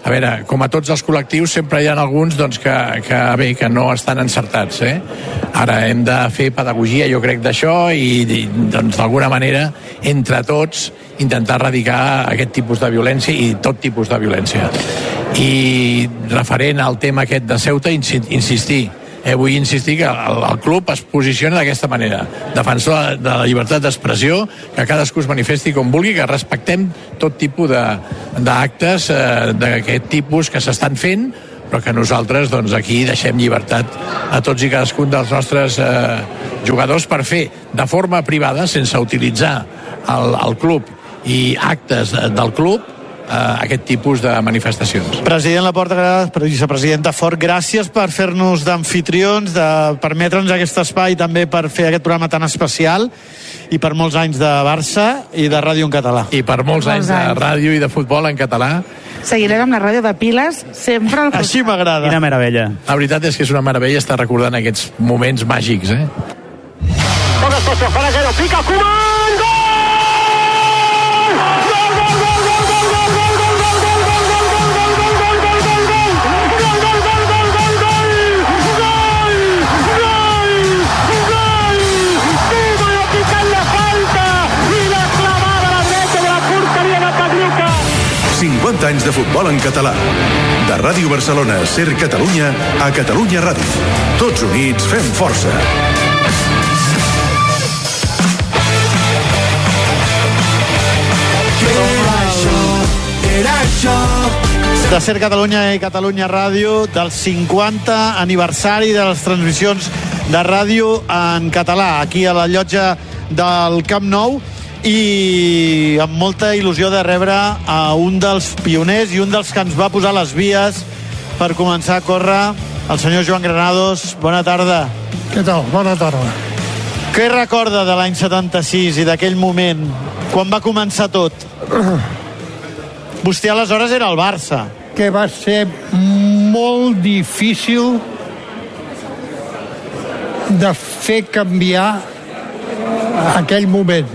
a veure, com a tots els col·lectius sempre hi ha alguns doncs, que, que, bé, que no estan encertats, eh? Ara hem de fer pedagogia, jo crec, d'això i, i doncs, d'alguna manera, entre tots, intentar erradicar aquest tipus de violència i tot tipus de violència. I referent al tema aquest de Ceuta, insistir, Eh, vull insistir que el, el club es posiciona d'aquesta manera, defensor de la llibertat d'expressió, que cadascú es manifesti com vulgui, que respectem tot tipus d'actes eh, d'aquest tipus que s'estan fent, però que nosaltres doncs, aquí deixem llibertat a tots i cadascun dels nostres eh, jugadors per fer de forma privada, sense utilitzar el, el club i actes del club, aquest tipus de manifestacions. President Laporta, vicepresidenta Fort, gràcies per fer-nos d'amfitrions, de permetre'ns aquest espai també per fer aquest programa tan especial i per molts anys de Barça i de ràdio en català. I per molts, molts anys, anys de ràdio i de futbol en català. Seguirem amb la ràdio de Piles sempre al costat. Així m'agrada. Quina meravella. La veritat és que és una meravella estar recordant aquests moments màgics, eh? Todos socios, Falaguero, pica, Koeman, gol! cinquanta anys de futbol en català. De Ràdio Barcelona, Ser Catalunya, a Catalunya Ràdio. Tots units fem força. De Ser Catalunya i Catalunya Ràdio, del cinquanta aniversari de les transmissions de ràdio en català, aquí a la llotja del Camp Nou, i amb molta il·lusió de rebre a un dels pioners i un dels que ens va posar les vies per començar a córrer, el senyor Joan Granados. Bona tarda. Què tal? Bona tarda. Què recorda de l'any setanta-sis i d'aquell moment, quan va començar tot? Vostè aleshores era el Barça. Que va ser molt difícil de fer canviar aquell moment.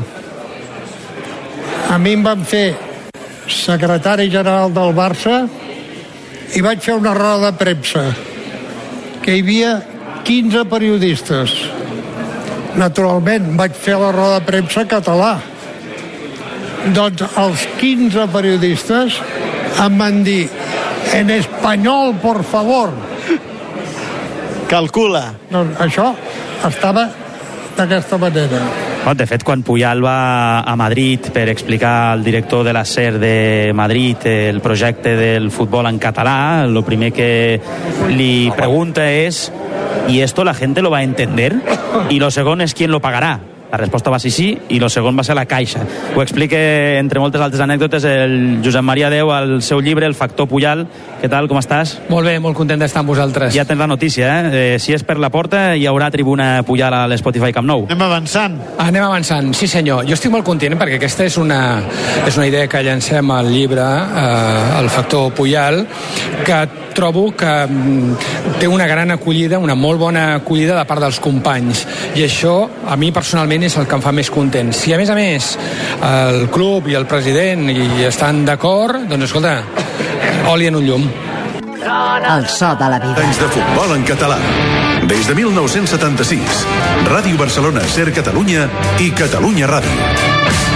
A mi em van fer secretari general del Barça i vaig fer una roda de premsa que hi havia quinze periodistes. Naturalment, vaig fer la roda de premsa català. Doncs els quinze periodistes em van dir en espanyol, por favor. Calcula. Doncs això estava d'aquesta manera. De fet, quan Puyal va a Madrid per explicar al director de la SER de Madrid el projecte del futbol en català, lo primer que li pregunta és ¿y esto la gente lo va a entender? Y lo segon és ¿quién lo pagará? La resposta va ser sí, i el segon va ser la Caixa. Ho explica, entre moltes altres anècdotes, el Josep Maria Deu al seu llibre, El factor Puyal. Què tal, com estàs? Molt bé, molt content d'estar amb vosaltres. Ja tens la notícia, eh? eh si és per la porta, hi haurà tribuna Puyal a l'Spotify Camp Nou. Anem avançant. Anem avançant, sí senyor. Jo estic molt content perquè aquesta és una, és una idea que llancem al llibre, eh, El factor Puyal, que trobo que té una gran acollida, una molt bona acollida de part dels companys. I això, a mi personalment, és el que em fa més content. Si a més a més el club i el president hi estan d'acord, doncs escolta, oli en un llum. El so de la vida. Anys de futbol en català. Des de mil nou-cents setanta-sis. Ràdio Barcelona, Ser Catalunya i Catalunya Ràdio.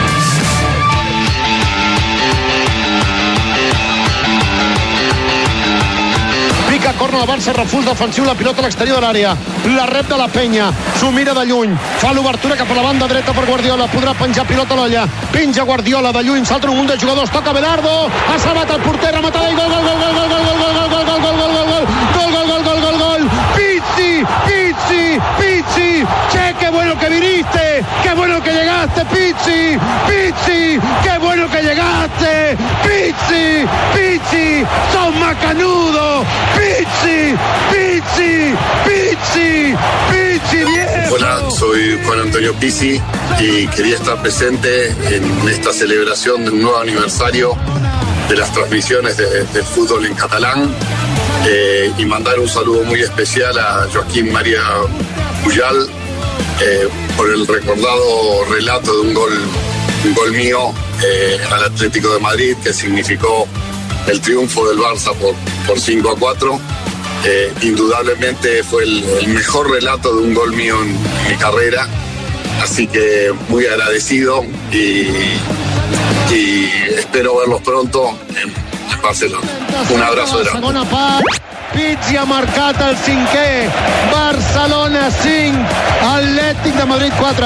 Corna el Barça, refús defensiu, la pilota a l'exterior de l'àrea, la rep de la Penya, s'ho mira de lluny, fa l'obertura cap a la banda dreta per Guardiola, podrà penjar pilota a l'olla, penja Guardiola de lluny, salta un munt de jugadors, toca Belardo, ha salvat el porter, rematada i gol, gol, gol, gol, gol, gol, gol, gol, gol, gol, gol, gol, gol, gol, gol, gol, gol, gol, gol, Pizzi, Pizzi, Pizzi, che, qué bueno que viniste, qué bueno que llegaste, Pizzi, Pizzi, qué bueno que llegaste, Pizzi, Pizzi, sos macanudo, Pizzi, Pizzi, Pizzi, Pizzi, viejo. Hola, soy Juan Antonio Pizzi y quería estar presente en esta celebración del nuevo aniversario de las transmisiones de, del fútbol en catalán eh, y mandar un saludo muy especial a Joaquín María Puyal eh, por el recordado relato de un gol, un gol mío eh, al Atlético de Madrid que significó el triunfo del Barça por, por cinco a cuatro. Eh, indudablemente fue el, el mejor relato de un gol mío en, en mi carrera, así que muy agradecido y, y espero verlos pronto en, en Barcelona. Un abrazo grande. Segona part, Pizzi ha marcat el cinquè, Barcelona cinc, Atlètic de Madrid quatre.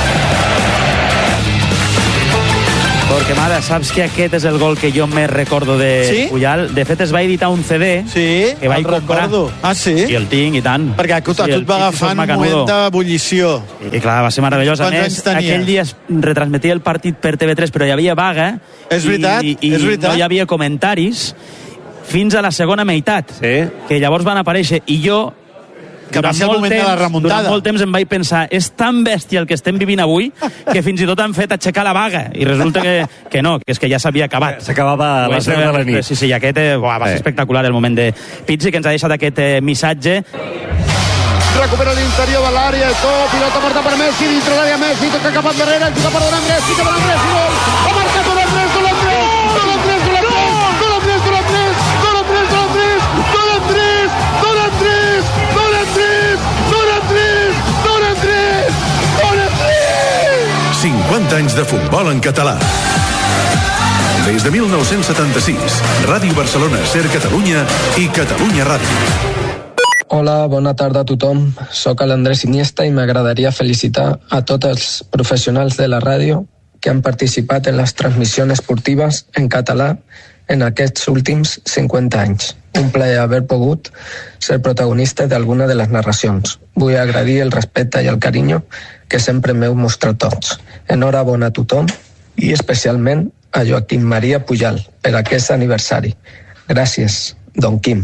Torquemada, saps que aquest és el gol que jo més recordo de sí? Puyal? De fet, es va editar un C D sí, que vaig comprar. Recordo. Ah, sí? I el tinc, i tant. Perquè a tu, sí, a tu et va agafar un moment d'ebullició. I, I clar, va ser meravellós. A més, aquell dia es retransmetia el partit per T V tres, però hi havia vaga. És veritat, i, i és veritat. no hi havia comentaris fins a la segona meitat, sí. que llavors van aparèixer. I jo, que va ser el moment temps, de la remuntada. Durant molt temps em vaig pensar, és tan bèstia el que estem vivint avui que fins i tot han fet aixecar la vaga. I resulta que, que no, que és que ja s'havia acabat. S'acabava a les deu de la nit. Sí, sí, i aquest eh, va ser eh. espectacular el moment de Pizzi, que ens ha deixat aquest eh, missatge. Recupera l'interior de l'àrea, tot, pilota porta per Messi, dintre l'àrea Messi, toca cap endarrere, juga per Don Andrés, fica per Andrés, i gol! Ha marcat Don Andrés, Don Andrés! Don Andrés, Don Andrés! Don Andrés, Don Andrés! Don Andrés, Don Andrés! Don Andrés! Don Andrés! Don Andrés! Don Andrés! Don Andrés! Don Andrés! cinquanta anys de futbol en català. Des de mil nou-cents setanta-sis, Ràdio Barcelona, Ser Catalunya i Catalunya Ràdio. Hola, bona tarda a tothom. Soc l'Andrés Iniesta i m'agradaria felicitar a tots els professionals de la ràdio que han participat en les transmissions esportives en català en aquests últims cinquanta anys. Un plaer haver pogut ser protagonista d'alguna de les narracions. Vull agrair el respecte i el carinyo que sempre m'heu mostrat tots. Enhorabona a tothom i especialment a Joaquim Maria Pujal per aquest aniversari. Gràcies, Don Quim.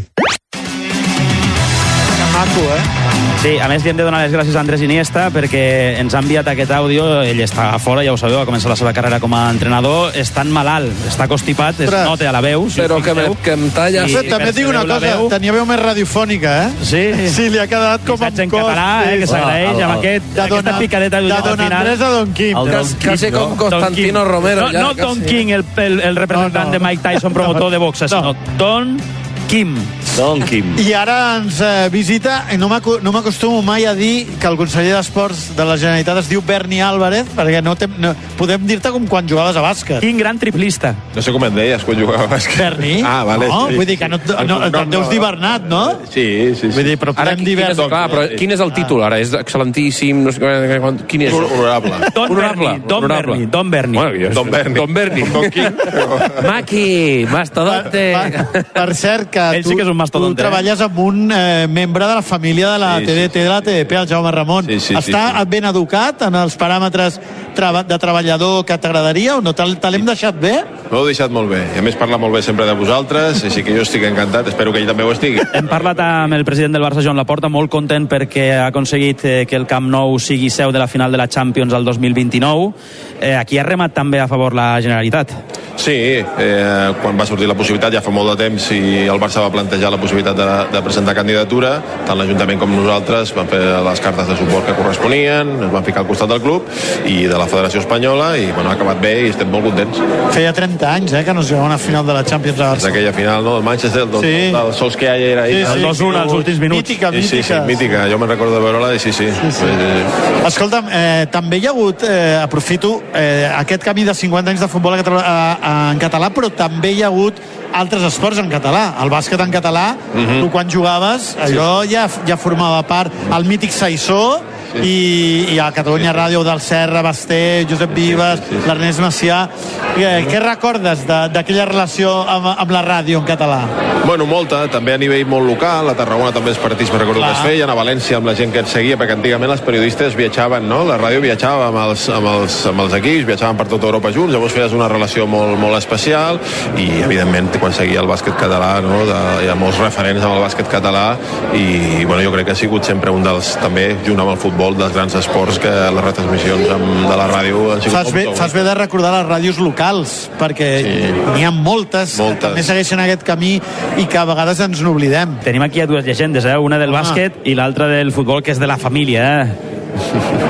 Maco, eh? Sí, a més li hem de donar les gràcies a Andrés Iniesta perquè ens ha enviat aquest àudio. Ell està a fora, ja ho sabeu, ha començat la seva carrera com a entrenador. Està malalt, està constipat, es nota a la veu. Si però que, me, que em talla... I, també et dic una cosa, veu... tenia veu més radiofònica, eh? Sí. Sí, li ha quedat com amb en català, eh, que s'agraeix amb aquest, aquesta picadeta de Don Andrés a Don Quim. Quasi com Constantino Romero. No Don King, el representant de Mike Tyson, promotor de boxa, sinó Don Quim. Don Quim. I ara ens eh, visita, i no m'acostumo mai a dir que el conseller d'Esports de la Generalitat es diu Berni Álvarez, perquè no, te, no podem dir-te com quan jugaves a bàsquet. Quin gran triplista. No sé com et deies quan jugava a bàsquet. Berni? Ah, vale. No, sí. Vull dir que no, no, no, no deus dir Bernat, no? Sí, sí, sí. Vull dir, però podem dir Berni. Clar, però quin és el títol ara? És excel·lentíssim? No sé, quin és? Honorable. Don Berni. Don Berni. Don Berni. Bueno, Don Berni. Don Berni. Don Quim. Maqui, mastodonte. Per, per, per cert, que Ell sí que és un mastodonte. Tu treballes amb un eh, membre de la família de la sí, T D T, de la T D P, el Jaume Ramon. Sí, sí, Està sí, sí. ben educat en els paràmetres traba, de treballador que t'agradaria o no? Te, te l'hem deixat bé? M'ho heu deixat molt bé. I a més parla molt bé sempre de vosaltres, així que jo estic encantat. Espero que ell també ho estigui. Hem parlat amb el president del Barça, Joan Laporta, molt content perquè ha aconseguit eh, que el Camp Nou sigui seu de la final de la Champions al dos mil vint-i-nou. Eh, aquí ha remat també a favor la Generalitat. Sí, eh, quan va sortir la possibilitat ja fa molt de temps i el Barça va plantejar la possibilitat de, de presentar candidatura, tant l'Ajuntament com nosaltres van fer les cartes de suport que corresponien, ens van ficar al costat del club i de la Federació Espanyola i bueno, ha acabat bé i estem molt contents. Feia trenta anys eh, que no es jugava una final de la Champions a Barça. És aquella final, no? El Manchester, el, sí. el Solskjaer era ahí. Sí, sí, el dos un als últims minuts. Mítica, sí, sí, sí, mítica. Jo me'n recordo de veure-la i sí, sí. sí, sí. Escolta'm, eh, també hi ha hagut, eh, aprofito, eh, aquest camí de cinquanta anys de futbol a, a, a, en català, però també hi ha hagut altres esports en català. El bàsquet en català, uh-huh. tu quan jugaves, allò sí. ja, ja formava part. El mític Saissó, sí. i, i a Catalunya Ràdio del Serra, Basté, Josep Vives, sí, sí, sí. l'Ernest Macià. Eh, què recordes d'aquella relació amb, amb la ràdio en català? Bueno, molta, també a nivell molt local. A Tarragona també els partits, me recordo Clar. que es feien, a València amb la gent que et seguia, perquè antigament els periodistes viatjaven, no? La ràdio viatjava amb els, amb els, amb els equips, viatjaven per tota Europa junts, llavors feies una relació molt, molt especial i, evidentment, quan seguia el bàsquet català, no? De, hi ha molts referents amb el bàsquet català i, bueno, jo crec que ha sigut sempre un dels, també, junt amb el futbol, dels grans esports que les retransmissions amb, de la ràdio han sigut... Fas bé, fas bé de recordar les ràdios locals, perquè sí. n'hi ha moltes, moltes que també segueixen aquest camí i que a vegades ens n'oblidem. Tenim aquí a dues llegendes, eh? Una del ah. bàsquet i l'altra del futbol, que és de la família, eh?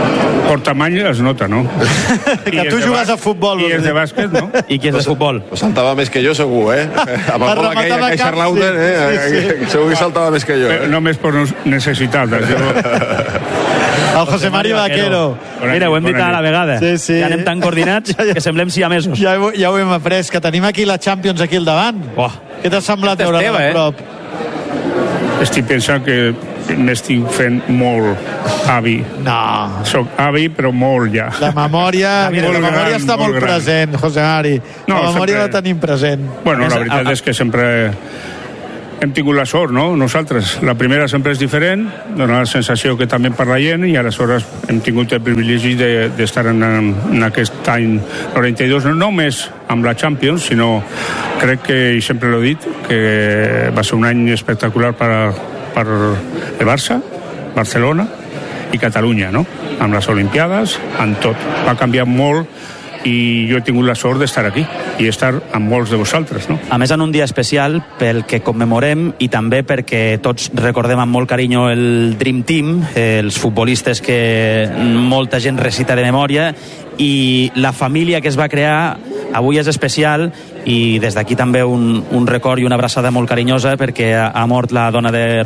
Per tamany es nota, no? Que tu jugues a futbol. I és de bàsquet, no? I qui és de futbol? Pues saltava més que jo, segur, eh? Amb el gol aquell, aquell Charlauter, eh? Sí, sí. Segur que saltava més que jo. Eh? Només per necessitat. El José Mari Vaquero. Mira, ho hem dit a la vegada. Sí, sí. Ja anem tan coordinats que semblem siamesos. Ja, ja ho hem après, que tenim aquí la Champions aquí al davant. Oh. Què t'ha semblat veure teva, a eh? prop? Estic pensant que m'estic fent molt avi. No. Soc avi, però molt ja. La memòria, Molt la memòria gran, està molt, molt gran. present, José Mari. No, la memòria sempre- la tenim present. Bueno, la veritat és que sempre hem tingut la sort, no? Nosaltres. La primera sempre és diferent, dona la sensació que també per la gent, i aleshores hem tingut el privilegi de- d'estar en, en aquest any noranta-dos, no només amb la Champions, sinó crec que, i sempre l'he dit, que va ser un any espectacular per, per el Barça, Barcelona i Catalunya, no? Amb les Olimpiades, amb tot. Va canviar molt i jo he tingut la sort d'estar aquí i estar amb molts de vosaltres, no? A més, en un dia especial pel que commemorem i també perquè tots recordem amb molt carinyo el Dream Team, eh, els futbolistes que molta gent recita de memòria, i la família que es va crear avui és especial, i des d'aquí també un, un record i una abraçada molt carinyosa perquè ha, ha mort la dona de